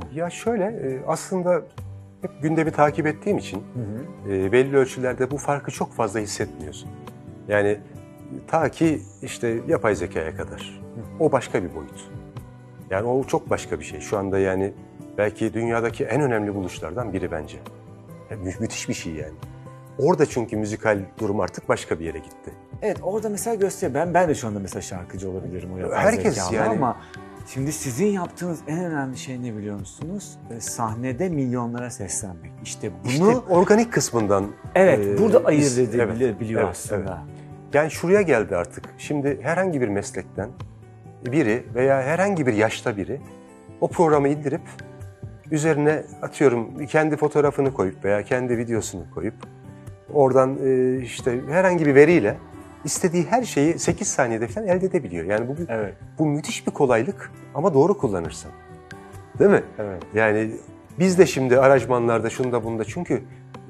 Ya şöyle, aslında hep gündemi takip ettiğim için belli ölçülerde bu farkı çok fazla hissetmiyorsun. Yani ta ki işte yapay zekaya kadar. O başka bir boyut. Yani o çok başka bir şey. Şu anda yani belki dünyadaki en önemli buluşlardan biri bence. Yani müthiş bir şey yani. Orada çünkü müzikal durum artık başka bir yere gitti. Evet, orada mesela gösteriyor. Ben de şu anda mesela şarkıcı olabilirim o yapay Herkes zekalı yani. Ama şimdi sizin yaptığınız en önemli şey ne biliyor musunuz? Sahnede milyonlara seslenmek. İşte bunu İşte organik kısmından. burada ayırt edilebiliyor evet, aslında. evet. Yani şuraya geldi artık. Şimdi herhangi bir meslekten biri veya herhangi bir yaşta biri o programı indirip üzerine atıyorum kendi fotoğrafını koyup veya kendi videosunu koyup oradan işte herhangi bir veriyle istediği her şeyi 8 saniyede falan elde edebiliyor. Yani bu müthiş bir kolaylık ama doğru kullanırsan. Değil mi? Evet. Yani biz de şimdi aranjmanlarda şunda bunda çünkü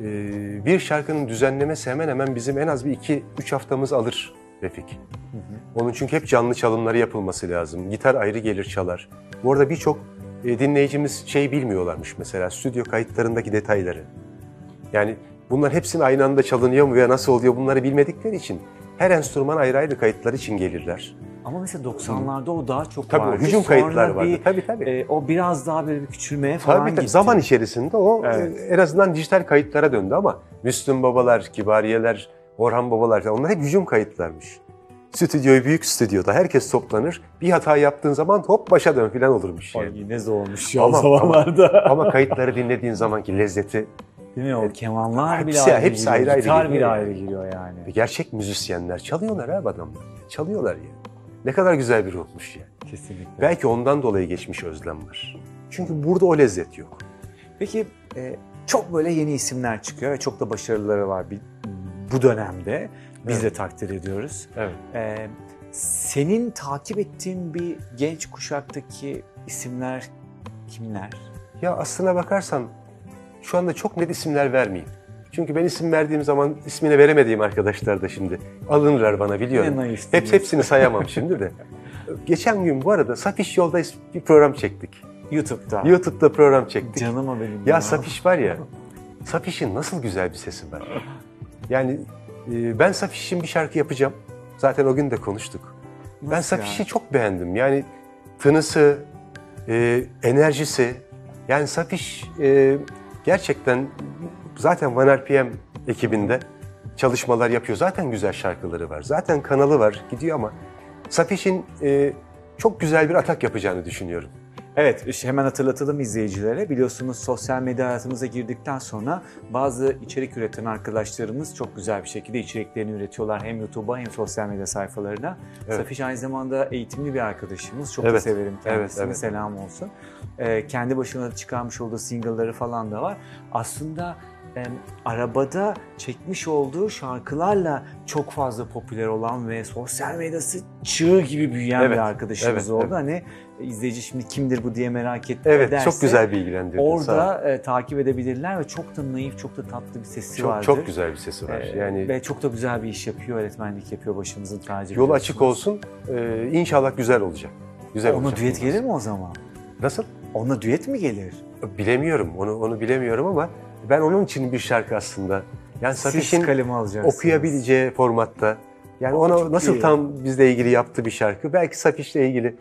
bir şarkının düzenlemesi hemen hemen bizim en az bir 2-3 haftamız alır Refik. Onun çünkü hep canlı çalımları yapılması lazım. Gitar ayrı gelir çalar. Bu arada birçok dinleyicimiz şey bilmiyorlarmış mesela stüdyo kayıtlarındaki detayları. Yani bunlar hepsinin aynı anda çalınıyor mu veya nasıl oluyor bunları bilmedikleri için her enstrüman ayrı ayrı kayıtlar için gelirler. Ama mesela 90'larda o daha çok tabii, vardı. Hücum kayıtları vardı. Tabii. O biraz daha böyle bir küçülmeye falan gitti. Zaman içerisinde o en azından dijital kayıtlara döndü ama Müslüm Babalar, Kibariyeler, Orhan Babalar onlar hep hücum kayıtlarmış. Stüdyoyu büyük stüdyoda herkes toplanır. Bir hata yaptığın zaman hop başa dön falan olurmuş yani. Ay, ne zormuş ya o zamanlarda. Ama kayıtları dinlediğin zamanki lezzeti. Değil mi? O kemanlar bile hepsi, ayrı hepsi giriyor, ayrı gitar giriyor bile yani. ayrı giriyor yani. Gerçek müzisyenler çalıyorlar abi adamlar. Çalıyorlar yani. Ne kadar güzel bir ruhmuş yani. Kesinlikle. Belki ondan dolayı geçmiş özlem var. Çünkü burada o lezzet yok. Peki çok böyle yeni isimler çıkıyor ve çok da başarıları var bu dönemde. Biz de takdir ediyoruz. Evet. Senin takip ettiğin bir genç kuşaktaki isimler kimler? Ya aslına bakarsan şu anda çok net isimler vermeyeyim. Çünkü ben isim verdiğim zaman ismini veremediğim arkadaşlar da şimdi alınırlar bana biliyorum. Hepsini sayamam şimdi de. Geçen gün bu arada Safiş Yol'da bir program çektik. YouTube'da program çektik. Canıma benim. Ya Safiş var ya, Safiş'in nasıl güzel bir sesi var. Yani ben Safiş'in bir şarkı yapacağım. Zaten o gün de konuştuk. Ben Safiş'i çok beğendim. Yani tınısı, enerjisi. Yani Safiş gerçekten zaten One RPM ekibinde çalışmalar yapıyor. Zaten güzel şarkıları var. Zaten kanalı var, gidiyor ama Safiş'in çok güzel bir atak yapacağını düşünüyorum. Evet, hemen hatırlatalım izleyicilere. Biliyorsunuz sosyal medya hayatımıza girdikten sonra bazı içerik üreten arkadaşlarımız çok güzel bir şekilde içeriklerini üretiyorlar. Hem YouTube'a hem sosyal medya sayfalarına. Evet. Safiş aynı zamanda eğitimli bir arkadaşımız. Çok da severim kendisini. Evet. Selam olsun. Kendi başına çıkarmış olduğu single'ları falan da var. Aslında arabada çekmiş olduğu şarkılarla çok fazla popüler olan ve sosyal medyası çığ gibi büyüyen bir arkadaşımız oldu. Hani izleyici şimdi kimdir bu diye merak ederse çok güzel bilgilendirdin. Orada takip edebilirler ve çok da naif, çok da tatlı bir sesi vardır. Çok güzel bir sesi var. Ve çok da güzel bir iş yapıyor, öğretmenlik yapıyor, başımızın tacı. Yolu açık olsun. İnşallah güzel olacak. Ona düet gelir mi o zaman? Nasıl? Ona düet mi gelir? Bilemiyorum. Onu bilemiyorum ama ben onun için bir şarkı aslında. Yani Safiş'in okuyabileceği formatta. Yani ona nasıl tam bizle ilgili yaptığı bir şarkı. Belki Safiş'le ilgili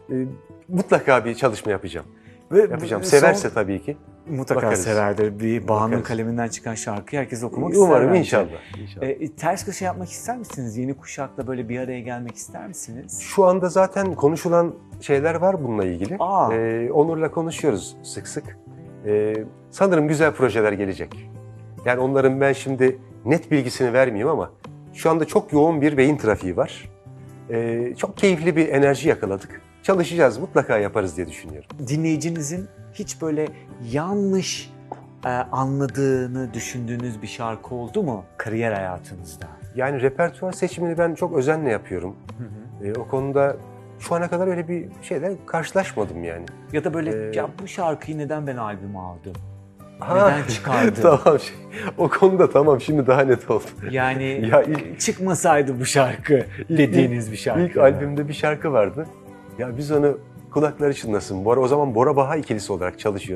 mutlaka bir çalışma yapacağım. Severse tabii ki. Mutlaka severdir. Bir Bahan'ın kaleminden çıkan şarkıyı herkes okumak ister. Umarım inşallah. Ters köşe yapmak ister misiniz? Yeni kuşakla böyle bir araya gelmek ister misiniz? Şu anda zaten konuşulan şeyler var bununla ilgili. Onur'la konuşuyoruz sık sık. Sanırım güzel projeler gelecek. Yani onların ben şimdi net bilgisini vermeyeyim ama şu anda çok yoğun bir beyin trafiği var. Çok keyifli bir enerji yakaladık. Çalışacağız, mutlaka yaparız diye düşünüyorum. Dinleyicinizin hiç böyle yanlış anladığını düşündüğünüz bir şarkı oldu mu kariyer hayatınızda? Yani repertuar seçimini ben çok özenle yapıyorum. O konuda şu ana kadar öyle bir şeyle karşılaşmadım yani. Ya da böyle ya bu şarkıyı neden ben albüme aldım? Neden çıkardım? Tamam, o konuda tamam, şimdi daha net oldu. Yani çıkmasaydı bu şarkı dediğiniz bir şarkı. İlk albümde bir şarkı vardı. Ya biz onu kulakları çınlasın. O zaman Bora Baha ikilisi olarak çalışıyor.